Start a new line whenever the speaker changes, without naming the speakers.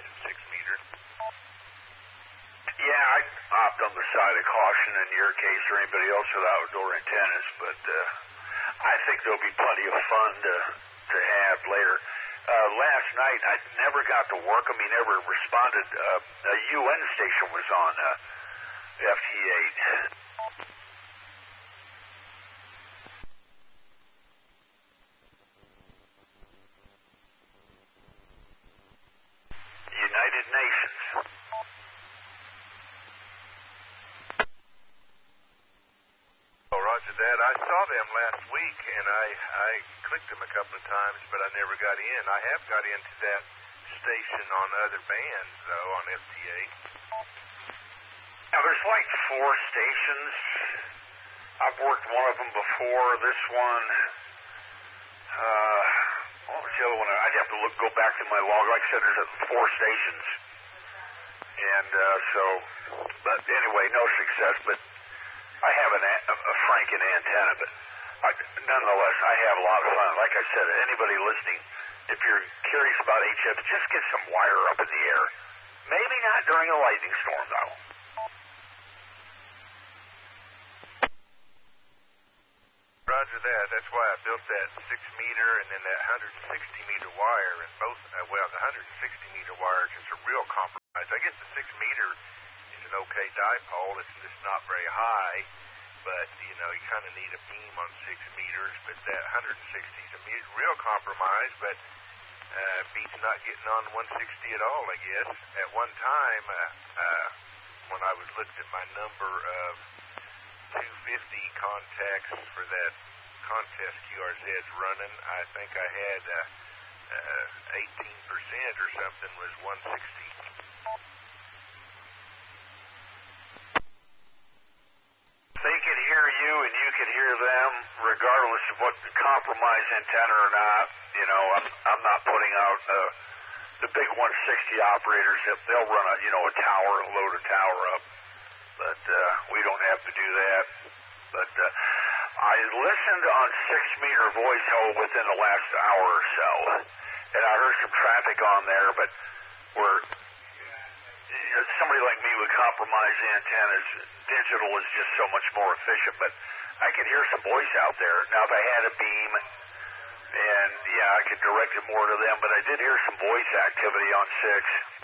6-meter.
Yeah, I opt on the side of caution in your case or anybody else with outdoor antennas, but I think there'll be plenty of fun to have later. Last night, I never got to work him. He never responded. A UN station was on FT8. United Nations.
Oh, roger that. I saw them last week, and I clicked them a couple of times, but I never got in. I have got into that station on other bands, though, on FT8.
Now, there's like 4 stations. I've worked one of them before. This one, what was the other one? I'd have to go back to my log. Like I said, there's 4 stations. And but anyway, no success. But I have a Franken antenna, but nonetheless, I have a lot of fun. Like I said, anybody listening, if you're curious about HF, just get some wire up in the air. Maybe not during a lightning storm, though.
Roger that. That's why I built that 6-meter and then that 160-meter wire. And both, the 160-meter wire is just a real compromise. I guess the 6-meter is an okay dipole. It's just not very high, but you kind of need a beam on 6 meters. But that 160 is a real compromise. But beats not getting on 160 at all, I guess. At one time, when I was looking at my number of 250 contacts for that contest QRZ's running, I think I had 18% or something was 160.
They could hear you and you could hear them regardless of what compromise antenna or not. I'm not putting out the big 160 operators. If they'll run a tower, load a tower up. But we don't have to do that. But I listened on 6-meter voice hole within the last hour or so, and I heard some traffic on there, but where somebody like me with compromised antennas, digital is just so much more efficient, but I could hear some voice out there. Now, if I had a beam, and yeah, I could direct it more to them, but I did hear some voice activity on 6.